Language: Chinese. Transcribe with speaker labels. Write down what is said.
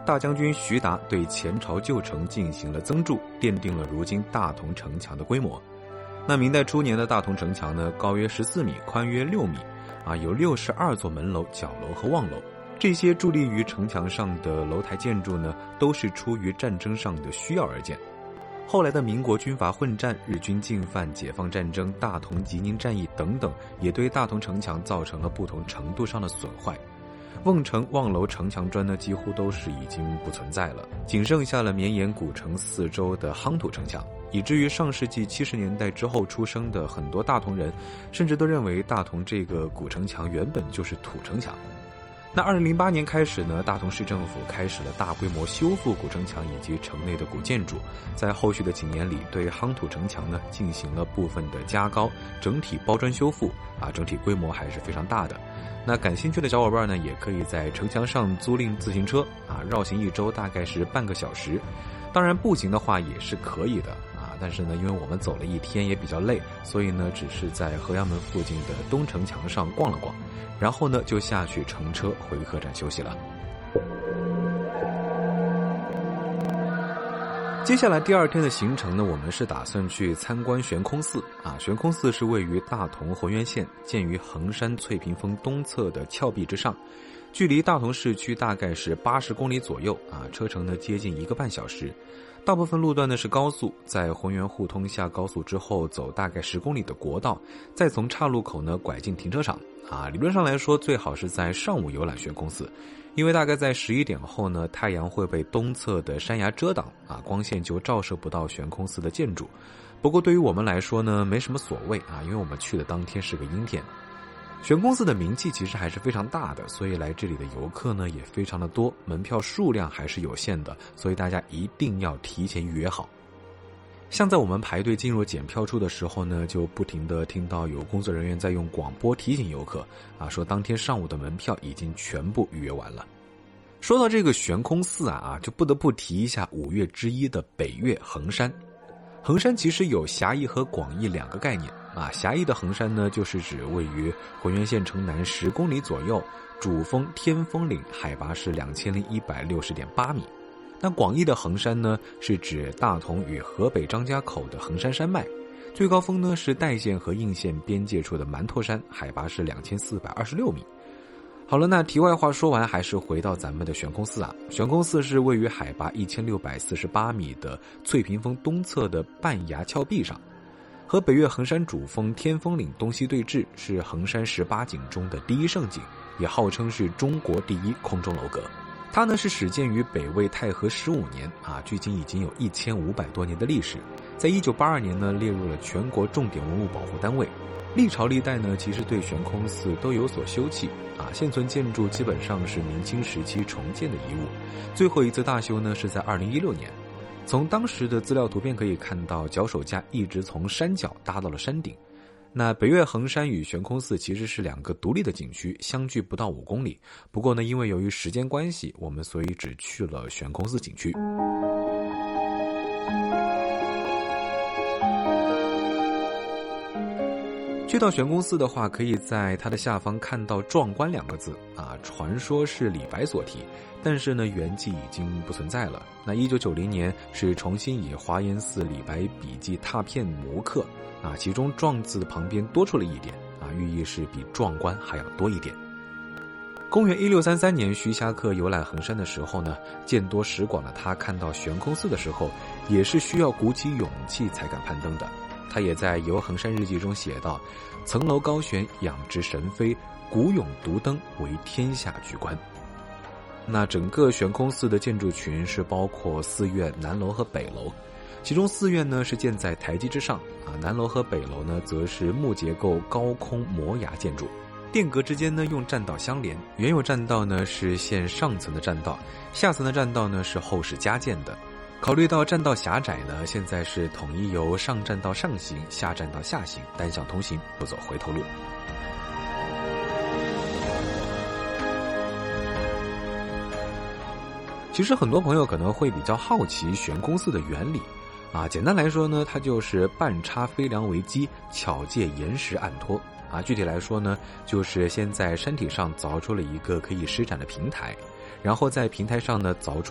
Speaker 1: 大将军徐达对前朝旧城进行了增筑，奠定了如今大同城墙的规模。那明代初年的大同城墙呢，高约14米，宽约6米，有62座门楼、角楼和望楼。这些伫立于城墙上的楼台建筑呢，都是出于战争上的需要而建。后来的民国军阀混战、日军进犯、解放战争、大同吉宁战役等等，也对大同城墙造成了不同程度上的损坏。瓮城、望楼城墙砖呢，几乎都是已经不存在了，仅剩下了绵延古城四周的夯土城墙，以至于上世纪70年代之后出生的很多大同人，甚至都认为大同这个古城墙原本就是土城墙。那2008年开始呢，大同市政府开始了大规模修复古城墙以及城内的古建筑，在后续的几年里，对夯土城墙呢进行了部分的加高，整体包砖修复，整体规模还是非常大的。那感兴趣的小伙伴呢，也可以在城墙上租赁自行车，绕行1周大概是半个小时。当然步行的话也是可以的但是呢，因为我们走了1天也比较累，所以呢，只是在河阳门附近的东城墙上逛了逛，然后呢，就下去乘车回客栈休息了。接下来第2天的行程呢，我们是打算去参观悬空寺悬空寺是位于大同浑源县，建于衡山翠屏峰东侧的峭壁之上，距离大同市区大概是80公里左右车程呢接近1个半小时。大部分路段呢是高速，在浑源互通下高速之后，走大概10公里的国道，再从岔路口呢拐进停车场理论上来说，最好是在上午游览悬空寺，因为大概在11点后呢，太阳会被东侧的山崖遮挡光线就照射不到悬空寺的建筑。不过对于我们来说呢，没什么所谓因为我们去的当天是个阴天。悬空寺的名气其实还是非常大的，所以来这里的游客呢也非常的多，门票数量还是有限的，所以大家一定要提前预约好。像在我们排队进入检票处的时候呢，就不停地听到有工作人员在用广播提醒游客说当天上午的门票已经全部预约完了。说到这个悬空寺就不得不提一下5岳之一的北岳衡山。衡山其实有狭义和广义2个概念狭义的衡山呢，就是指位于浑源县城南10公里左右，主峰天峰岭，海拔是2160.8米。那广义的衡山呢，是指大同与河北张家口的衡山山脉，最高峰呢是代县和应县边界处的馒头山，海拔是2426米。好了，那题外话说完，还是回到咱们的悬空寺悬空寺是位于海拔1648米的翠屏峰东侧的半崖峭壁上，和北岳衡山主峰天峰岭东西对峙，是衡山18景中的第一胜景，也号称是中国第一空中楼阁。它呢是始建于北魏太和15年距今已经有1500多年的历史，在1982年呢列入了全国重点文物保护单位。历朝历代呢，其实对悬空寺都有所修葺现存建筑基本上是明清时期重建的遗物，最后一次大修呢是在2016年。从当时的资料图片可以看到，脚手架一直从山脚搭到了山顶。那北岳衡山与悬空寺其实是2个独立的景区，相距不到5公里。不过呢，因为由于时间关系，我们所以只去了悬空寺景区。去到悬空寺的话，可以在它的下方看到壮观2个字传说是李白所题，但是呢原迹已经不存在了。那1990年是重新以华严寺李白笔记拓片摹刻其中壮字旁边多出了一点寓意是比壮观还要多一点。公元1633年，徐霞客游览衡山的时候呢，见多识广的他看到悬空寺的时候，也是需要鼓起勇气才敢攀登的。他也在游衡山日记中写道：层楼高悬，仰之神飞，鼓勇独登，为天下居观。那整个悬空寺的建筑群是包括4院、南楼和北楼，其中4院呢是建在台基之上南楼和北楼呢则是木结构高空摩崖建筑，殿阁之间呢用栈道相连，原有栈道呢是现上层的栈道，下层的栈道呢是后世加建的。考虑到栈道狭窄呢，现在是统一由上栈道上行，下栈道下行，单向通行，不走回头路。其实很多朋友可能会比较好奇悬空寺的原理简单来说呢，它就是半插飞梁为基，巧借岩石暗托具体来说呢，就是先在山体上凿出了一个可以施展的平台，然后在平台上呢凿出